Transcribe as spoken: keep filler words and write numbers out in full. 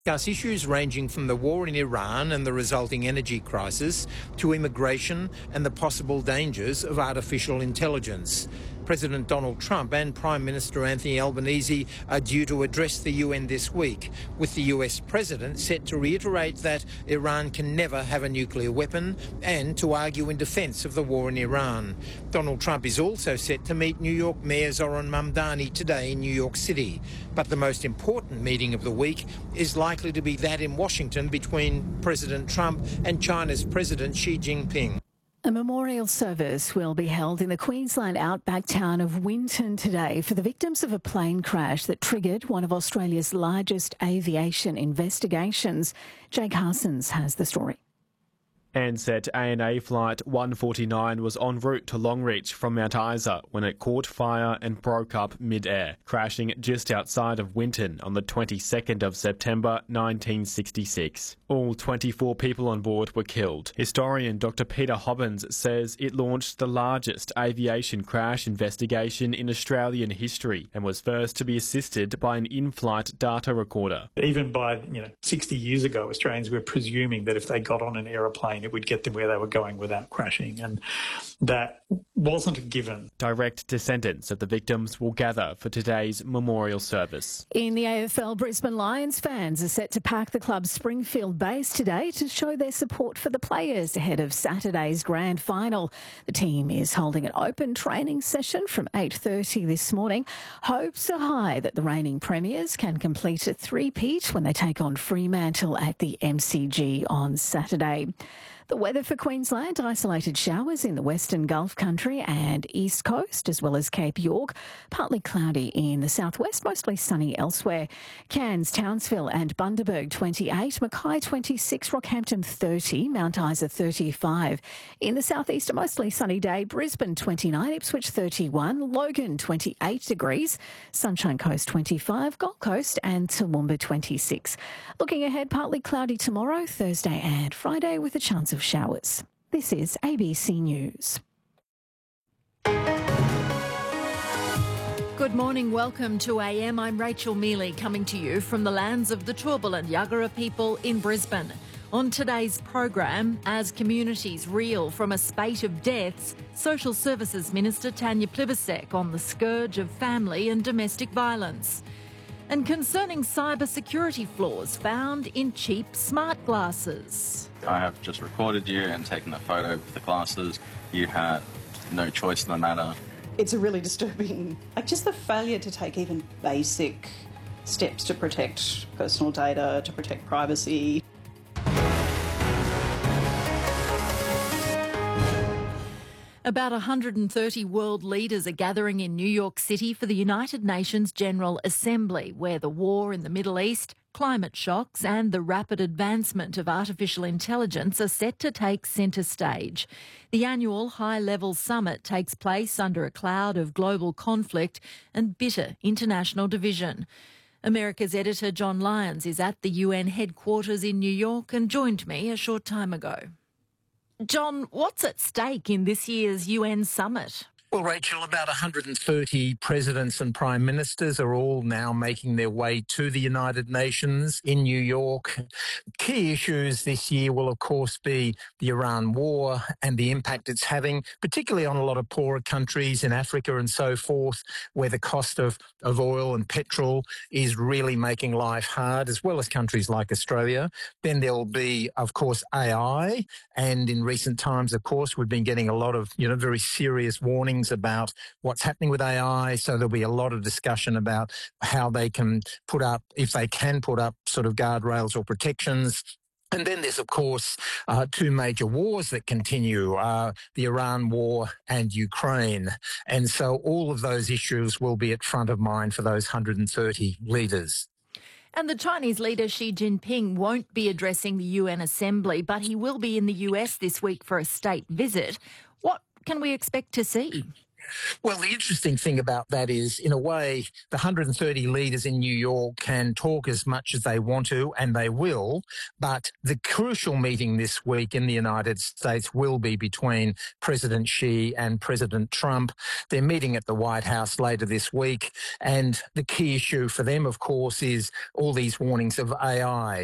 discuss issues ranging from the war in Iran and the resulting energy crisis to immigration and the possible dangers of artificial intelligence. President Donald Trump and Prime Minister Anthony Albanese are due to address the U N this week, with the U S President set to reiterate that Iran can never have a nuclear weapon and to argue in defence of the war in Iran. Donald Trump is also set to meet New York Mayor Zoran Mamdani today in New York City. But the most important meeting of the week is likely to be that in Washington between President Trump and China's President Xi Jinping. A memorial service will be held in the Queensland outback town of Winton today for the victims of a plane crash that triggered one of Australia's largest aviation investigations. Jake Harsons has the story. Ansett A N A Flight one forty-nine was en route to Longreach from Mount Isa when it caught fire and broke up mid-air, crashing just outside of Winton on the twenty-second of September nineteen sixty-six. All twenty-four people on board were killed. Historian Doctor Peter Hobbins says it launched the largest aviation crash investigation in Australian history and was first to be assisted by an in-flight data recorder. Even by you know sixty years ago, Australians were presuming that if they got on an aeroplane, it would get them where they were going without crashing, and that wasn't a given. Direct descendants of the victims will gather for today's memorial service. In the A F L, Brisbane Lions fans are set to pack the club's Springfield base today to show their support for the players ahead of Saturday's grand final. The team is holding an open training session from eight thirty this morning. Hopes are high that the reigning premiers can complete a three-peat when they take on Fremantle at the M C G on Saturday. The weather for Queensland: isolated showers in the western Gulf country and east coast, as well as Cape York. Partly cloudy in the southwest, mostly sunny elsewhere. Cairns, Townsville and Bundaberg twenty-eight, Mackay twenty-six, Rockhampton thirty, Mount Isa thirty-five. In the southeast, a mostly sunny day. Brisbane twenty-nine, Ipswich thirty-one, Logan twenty-eight degrees, Sunshine Coast twenty-five, Gold Coast and Toowoomba twenty-six. Looking ahead, partly cloudy tomorrow, Thursday and Friday with a chance of showers. This is A B C News. Good morning, welcome to A M. I'm Rachel Mealy, coming to you from the lands of the Turrbal and Yagara people in Brisbane. On today's program, as communities reel from a spate of deaths, Social Services Minister Tanya Plibersek on the scourge of family and domestic violence. And concerning cyber security flaws found in cheap smart glasses. I have just recorded you and taken a photo of the glasses. You had no choice in the matter. It's a really disturbing, like just the failure to take even basic steps to protect personal data, to protect privacy. About one hundred thirty world leaders are gathering in New York City for the United Nations General Assembly, where the war in the Middle East, climate shocks and the rapid advancement of artificial intelligence are set to take centre stage. The annual high-level summit takes place under a cloud of global conflict and bitter international division. America's editor John Lyons is at the U N headquarters in New York and joined me a short time ago. John, what's at stake in this year's U N summit? Well, Rachel, about one hundred thirty presidents and prime ministers are all now making their way to the United Nations in New York. Key issues this year will, of course, be the Iran war and the impact it's having, particularly on a lot of poorer countries in Africa and so forth, where the cost of, of oil and petrol is really making life hard, as well as countries like Australia. Then there'll be, of course, A I. And in recent times, of course, we've been getting a lot of, you know, very serious warnings about what's happening with A I. So there'll be a lot of discussion about how they can put up, if they can put up sort of guardrails or protections. And then there's, of course, uh, two major wars that continue, uh, the Iran war and Ukraine. And so all of those issues will be at front of mind for those one hundred thirty leaders. And the Chinese leader Xi Jinping won't be addressing the U N Assembly, but he will be in the U S this week for a state visit. What can we expect to see? Well, the interesting thing about that is, in a way, the one hundred thirty leaders in New York can talk as much as they want to, and they will, but the crucial meeting this week in the United States will be between President Xi and President Trump. They're meeting at the White House later this week, and the key issue for them, of course, is all these warnings of A I.